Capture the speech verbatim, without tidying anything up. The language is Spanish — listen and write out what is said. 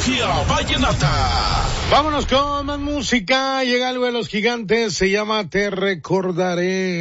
Tecnología vallenata. Vámonos con más música. Llega algo de los Gigantes, se llama Te Recordaré.